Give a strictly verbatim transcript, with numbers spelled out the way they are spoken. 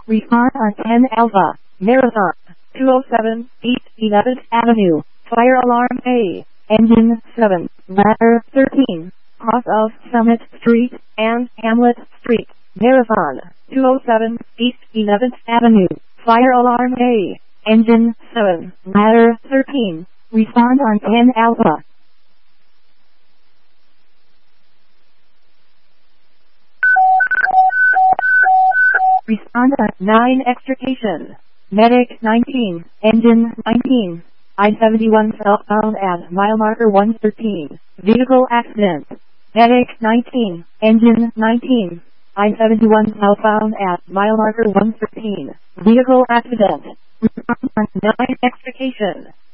Respond on ten Alpha, Marathon, two oh seven, East eleventh Avenue, Fire Alarm A, Engine seven, Ladder thirteen, cross of Summit Street and Hamlet Street, Marathon, two oh seven, East eleventh Avenue, Fire Alarm A, Engine seven, Ladder thirteen, respond on ten Alpha. Respond on nine Extrication, Medic nineteen, Engine nineteen, I seventy-one southbound at mile marker one thirteen, vehicle accident. Medic nineteen, Engine nineteen, I seventy-one southbound at mile marker one thirteen, vehicle accident. Respond on nine Extrication,